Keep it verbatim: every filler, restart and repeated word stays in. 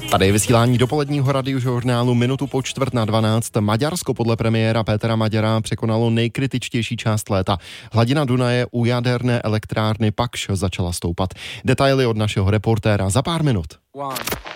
Tady je vysílání dopoledního radiožurnálu minutu po čtvrt na dvanáct. Maďarsko podle premiéra Petra Maďara překonalo nejkritičtější část léta. Hladina Dunaje u jaderné elektrárny Pakš začala stoupat. Detaily od našeho reportéra za pár minut. One.